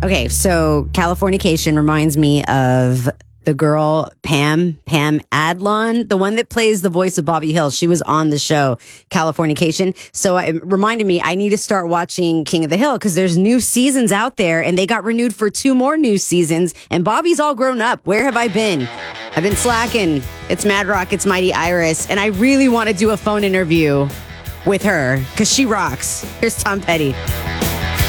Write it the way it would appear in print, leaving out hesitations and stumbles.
Okay, so Californication reminds me of the girl Pam Adlon, the one that plays the voice of Bobby Hill. She was on the show Californication. So it reminded me I need to start watching King of the Hill because there's new seasons out there and they got renewed for 2 more new seasons. And Bobby's all grown up. Where have I been? I've been slacking. It's Mad Rock. It's Mighty Iris. And I really want to do a phone interview with her because she rocks. Here's Tom Petty.